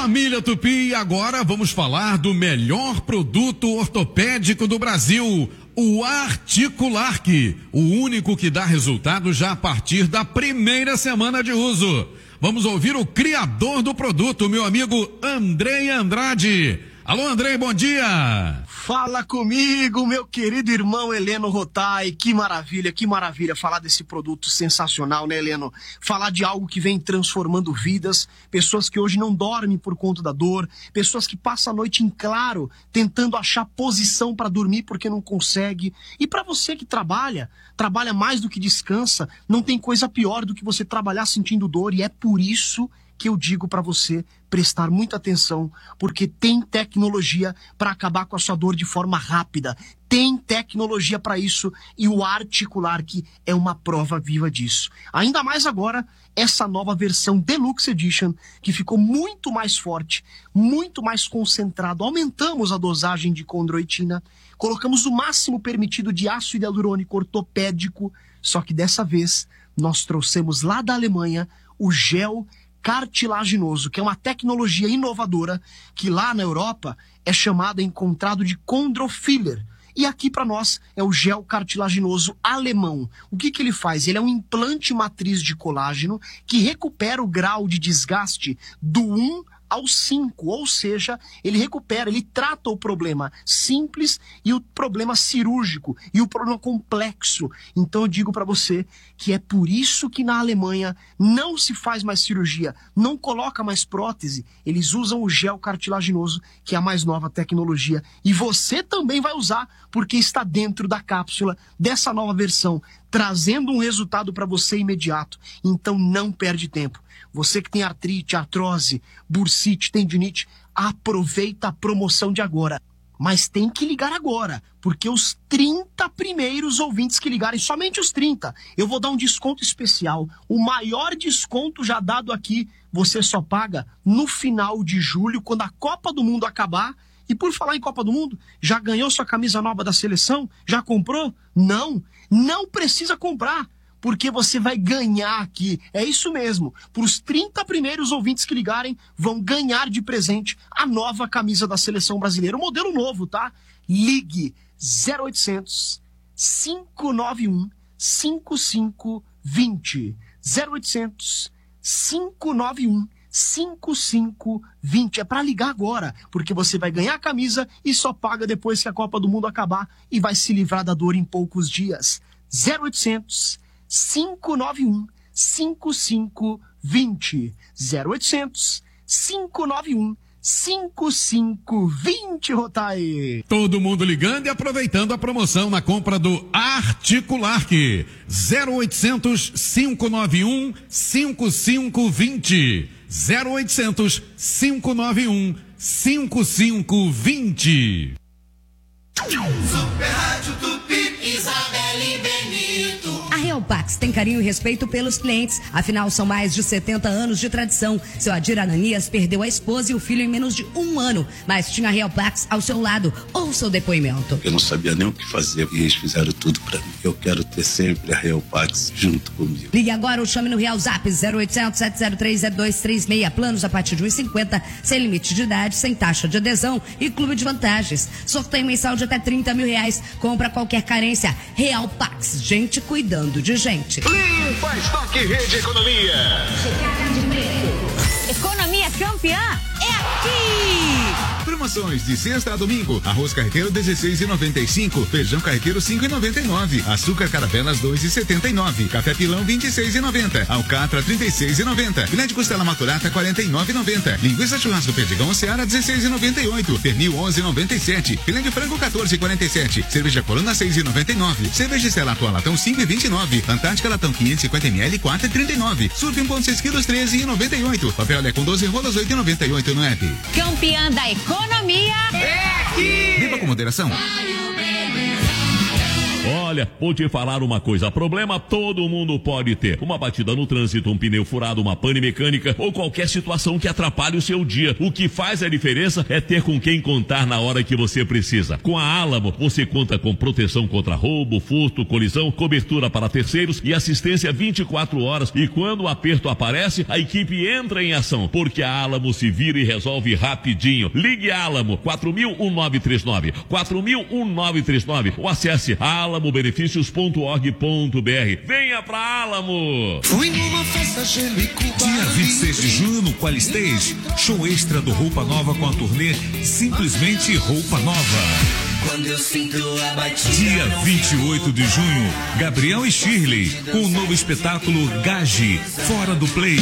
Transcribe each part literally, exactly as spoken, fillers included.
Família Tupi, agora vamos falar do melhor produto ortopédico do Brasil, o Articulark, o único que dá resultado já a partir da primeira semana de uso. Vamos ouvir o criador do produto, meu amigo Andrei Andrade. Alô, Andrei, bom dia! Fala comigo, meu querido irmão Heleno Rotai. Que maravilha, que maravilha falar desse produto sensacional, né, Heleno? Falar de algo que vem transformando vidas, pessoas que hoje não dormem por conta da dor, pessoas que passam a noite em claro tentando achar posição para dormir porque não consegue. E para você que trabalha, trabalha mais do que descansa, não tem coisa pior do que você trabalhar sentindo dor, e é por isso que eu digo para você prestar muita atenção, porque tem tecnologia para acabar com a sua dor de forma rápida. Tem tecnologia para isso, e o Articulark é uma prova viva disso. Ainda mais agora, essa nova versão Deluxe Edition, que ficou muito mais forte, muito mais concentrado. Aumentamos a dosagem de condroitina, colocamos o máximo permitido de ácido hialurônico ortopédico, só que dessa vez nós trouxemos lá da Alemanha o gel cartilaginoso, que é uma tecnologia inovadora que lá na Europa é chamada, encontrado de Chondrofiller. E aqui para nós é o gel cartilaginoso alemão. O que que ele faz? Ele é um implante matriz de colágeno que recupera o grau de desgaste do um ao cinco, ou seja, ele recupera, ele trata o problema simples e o problema cirúrgico e o problema complexo. Então eu digo para você que é por isso que na Alemanha não se faz mais cirurgia, não coloca mais prótese, eles usam o gel cartilaginoso, que é a mais nova tecnologia, e você também vai usar, porque está dentro da cápsula dessa nova versão, trazendo um resultado para você imediato. Então não perde tempo. Você que tem artrite, artrose, bursite, tendinite, aproveita a promoção de agora. Mas tem que ligar agora, porque os trinta primeiros ouvintes que ligarem, somente os trinta, eu vou dar um desconto especial. O maior desconto já dado aqui, você só paga no final de julho, quando a Copa do Mundo acabar. E por falar em Copa do Mundo, já ganhou sua camisa nova da seleção? Já comprou? Não, não precisa comprar, porque você vai ganhar aqui. É isso mesmo. Para os trinta primeiros ouvintes que ligarem, vão ganhar de presente a nova camisa da seleção brasileira. O modelo novo, tá? Ligue zero oitocentos, cinco nove um, cinco cinco dois zero. zero oitocentos, cinco nove um, cinco cinco dois zero. É para ligar agora, porque você vai ganhar a camisa e só paga depois que a Copa do Mundo acabar e vai se livrar da dor em poucos dias. zero oitocentos, cinco nove um, cinco cinco dois zero. zero oitocentos, cinco nove um, cinco cinco dois zero, Rotai. Todo mundo ligando e aproveitando a promoção na compra do Articulark. zero oitocentos, cinco nove um, cinco cinco dois zero. zero oitocentos, cinco nove um, cinco cinco dois zero. Super Rádio Tupi, Isabelle Benito. A Real Pax tem carinho e respeito pelos clientes, afinal são mais de setenta anos de tradição. Seu Adir Ananias perdeu a esposa e o filho em menos de um ano, mas tinha a Real Pax ao seu lado. Ouça o depoimento. Eu não sabia nem o que fazer e eles fizeram tudo pra mim. Eu quero ter sempre a Real Pax junto comigo. Ligue agora ou chame no Real Zap zero oitocentos, sete zero três, zero dois três seis. Planos a partir de um real e cinquenta, sem limite de idade, sem taxa de adesão e clube de vantagens. Sorteio mensal de até trinta mil reais. Compra qualquer carência. Real Pax, gente cuidando de gente. Limpa Estoque Rede Economia. Economia campeã é aqui! Promoções de sexta a domingo. Arroz carreteiro dezesseis e noventa e cinco, feijão carreteiro cinco e noventa e nove, açúcar caravelas dois e setenta e nove, café pilão vinte e seis e noventa, alcatra trinta e seis e noventa, filé de costela maturata quarenta e nove e noventa, linguiça churrasco perdigão Seara dezesseis e noventa e oito, pernil onze e noventa e sete, filé de frango quatorze e quarenta e sete, cerveja Coluna seis e noventa e nove, cerveja Stella Atual latão cinco e vinte e nove, Antártica latão quinhentos e cinquenta mililitros quatro e trinta e nove, surf um vírgula seis quilos treze e noventa e oito, papel é com doze rolas oito e noventa e oito no app. Campeã da economia é aqui! Beba com moderação. Ó, Olha, vou te falar uma coisa, problema todo mundo pode ter. Uma batida no trânsito, um pneu furado, uma pane mecânica ou qualquer situação que atrapalhe o seu dia. O que faz a diferença é ter com quem contar na hora que você precisa. Com a Álamo, você conta com proteção contra roubo, furto, colisão, cobertura para terceiros e assistência vinte e quatro horas. E quando o aperto aparece, a equipe entra em ação, porque a Álamo se vira e resolve rapidinho. Ligue Álamo, quatro mil, um nove três nove, quatro mil, um nove três nove ou acesse álamo benefícios ponto org ponto br. Venha pra Álamo! Fui numa festa gelo e Cuba. Dia vinte e seis de junho no Qualistage, show extra do Roupa Nova com a turnê Simplesmente Roupa Nova. Quando eu sinto a batida. Dia vinte e oito de junho, Gabriel e Shirley com o novo espetáculo Gage, Fora do Play.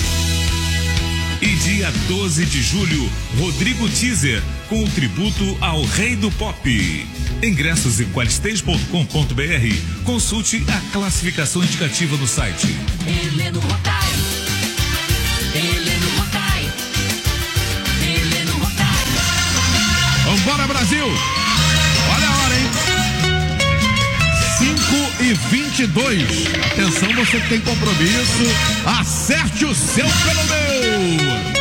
E dia doze de julho, Rodrigo Teaser com o tributo ao Rei do Pop. Ingressos em qualistage ponto com ponto br. Consulte a classificação indicativa no site. Heleno Rotai. Heleno Rotai. Heleno Rotai. Vambora, Brasil! Olha a hora, hein? cinco e vinte e dois. Atenção, você que tem compromisso. Acerte o seu pelo meu.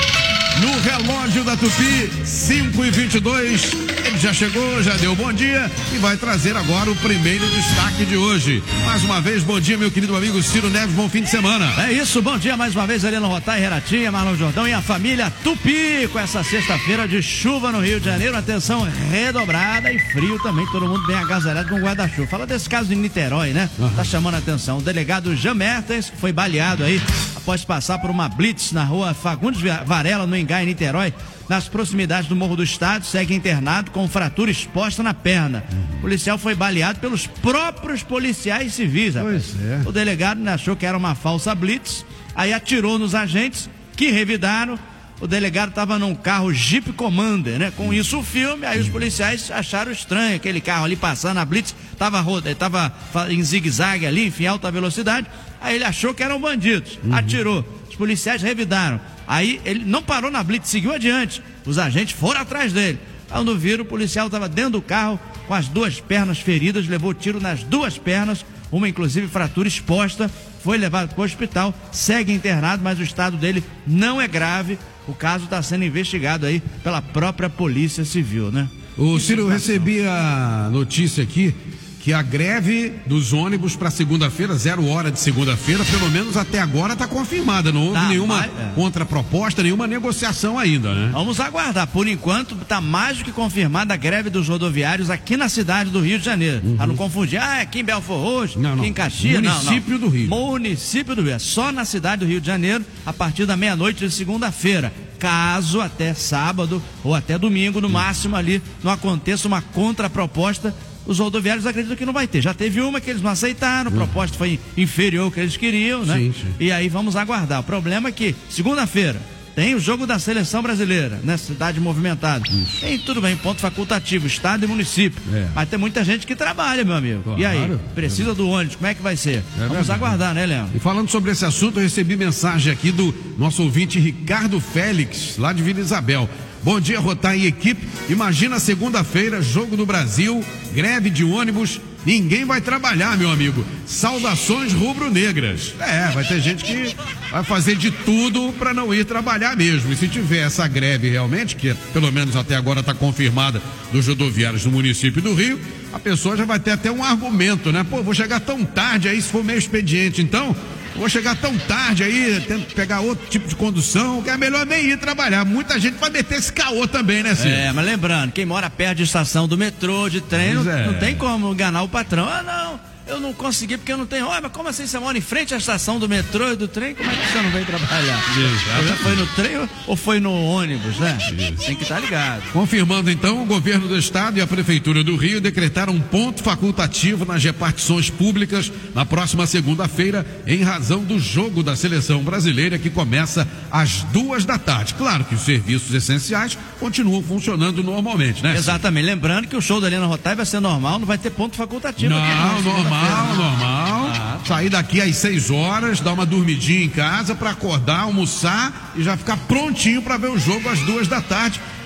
No relógio da Tupi, cinco e vinte e dois. Ele já chegou, já deu bom dia e vai trazer agora o primeiro destaque de hoje. Mais uma vez, bom dia, meu querido amigo Ciro Neves, bom fim de semana. É isso, bom dia mais uma vez, Heleno Rotai, Renatinha, Marlon Jordão e a família Tupi, com essa sexta-feira de chuva no Rio de Janeiro, atenção redobrada e frio também, todo mundo bem agasalhado com guarda-chuva. Fala desse caso em Niterói, né? Uhum. Tá chamando a atenção. O delegado Jean Mertens, que foi baleado aí após passar por uma blitz na rua Fagundes Varela, no Engai, em Niterói, nas proximidades do Morro do Estado, segue internado com fratura exposta na perna. Uhum. O policial foi baleado pelos próprios policiais civis. Pois é. O delegado achou que era uma falsa blitz, aí atirou nos agentes que revidaram. O delegado estava num carro Jeep Commander, né? Com isso o filme, aí os policiais acharam estranho aquele carro ali passando, a blitz estava tava em zigue-zague ali, enfim, alta velocidade. Aí ele achou que eram bandidos, uhum. atirou. Os policiais revidaram. Aí ele não parou na blitz, seguiu adiante. Os agentes foram atrás dele. Quando viram, o policial estava dentro do carro com as duas pernas feridas, levou tiro nas duas pernas, uma inclusive fratura exposta, foi levado para o hospital, segue internado, mas o estado dele não é grave. O caso está sendo investigado aí pela própria Polícia Civil, né? O Ciro, eu recebi a notícia aqui que a greve dos ônibus para segunda-feira, zero hora de segunda-feira, pelo menos até agora está confirmada. Não houve tá, nenhuma mas, é. contraproposta, nenhuma negociação ainda, né? Vamos aguardar. Por enquanto, está mais do que confirmada a greve dos rodoviários aqui na cidade do Rio de Janeiro. Uhum. Para não confundir, ah, é aqui em Belfort Roxo, não, aqui não. em Caxias. Município não, não. do Rio. Município do Rio. É só na cidade do Rio de Janeiro, a partir da meia-noite de segunda-feira. Caso até sábado ou até domingo, no uhum. máximo ali, não aconteça uma contraproposta, os rodoviários acreditam que não vai ter. Já teve uma que eles não aceitaram, a proposta foi inferior ao que eles queriam, né? Sim, sim. E aí vamos aguardar. O problema é que segunda-feira tem o jogo da seleção brasileira, né? Cidade movimentada. Isso. Tem tudo bem, ponto facultativo, estado e município. É. Mas tem muita gente que trabalha, meu amigo. Claro. E aí? Precisa é. do ônibus, como é que vai ser? É Vamos verdade. aguardar, né, Leandro? E falando sobre esse assunto, eu recebi mensagem aqui do nosso ouvinte Ricardo Félix, lá de Vila Isabel. Bom dia, Rotai e equipe. Imagina segunda-feira, jogo do Brasil, greve de ônibus, ninguém vai trabalhar, meu amigo. Saudações rubro-negras. É, vai ter gente que vai fazer de tudo para não ir trabalhar mesmo. E se tiver essa greve realmente, que pelo menos até agora está confirmada dos rodoviários do município do Rio, a pessoa já vai ter até um argumento, né? Pô, vou chegar tão tarde aí se for meio expediente, então... Vou chegar tão tarde aí, tendo que pegar outro tipo de condução, que é melhor nem ir trabalhar. Muita gente vai meter esse caô também, né, Ciro? É, mas lembrando, quem mora perto de estação do metrô, de trem, não, é. não tem como enganar o patrão. Ah, não, eu não consegui porque eu não tenho... Olha, mas como assim você mora em frente à estação do metrô e do trem? Como é que você não veio trabalhar? Já foi no trem ou foi no ônibus, né? Isso. Tem que estar ligado. Confirmando então, o governo do estado e a prefeitura do Rio decretaram um ponto facultativo nas repartições públicas na próxima segunda-feira, em razão do jogo da seleção brasileira que começa às duas da tarde. Claro que os serviços essenciais continuam funcionando normalmente, né? Exatamente. Lembrando que o show da Helena Rotai vai ser normal, não vai ter ponto facultativo. Não, aqui, normal. Normal, normal. Ah, tá. Sair daqui às seis horas, dar uma dormidinha em casa para acordar, almoçar e já ficar prontinho para ver o jogo às duas da tarde.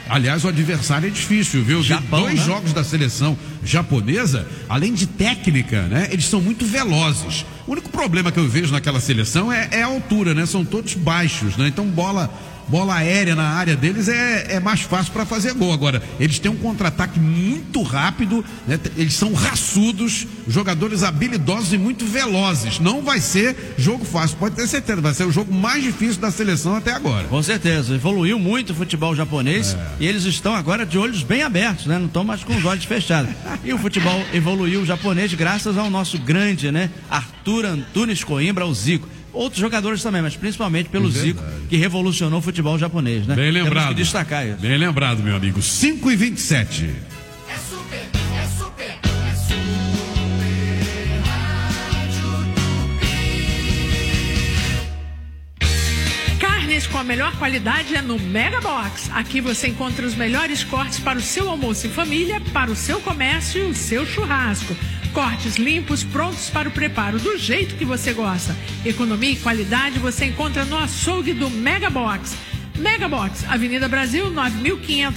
Aliás, o adversário é difícil, viu? Japão, dois né? jogos da seleção japonesa, além de técnica, né? Eles são muito velozes. O único problema que eu vejo naquela seleção é, é a altura, né? São todos baixos, né? Então bola... Bola aérea na área deles é, é mais fácil para fazer gol. Agora, eles têm um contra-ataque muito rápido, né? Eles são raçudos, jogadores habilidosos e muito velozes. Não vai ser jogo fácil, pode ter certeza. Vai ser o jogo mais difícil da seleção até agora. Com certeza, evoluiu muito o futebol japonês é. e eles estão agora de olhos bem abertos, né? Não estão mais com os olhos fechados. E o futebol evoluiu o japonês graças ao nosso grande, né? Arthur Antunes Coimbra, o Zico. Outros jogadores também, mas principalmente pelo Zico, que revolucionou o futebol japonês, né? Bem lembrado. Temos que destacar isso. Bem lembrado, meu amigo. cinco e vinte e sete. É super, é super, é super rádio Tupi. Carnes com a melhor qualidade é no Mega Box. Aqui você encontra os melhores cortes para o seu almoço em família, para o seu comércio e o seu churrasco. Cortes limpos, prontos para o preparo do jeito que você gosta. Economia e qualidade você encontra no açougue do Mega Box. Mega Box, Avenida Brasil, nove mil e quinhentos.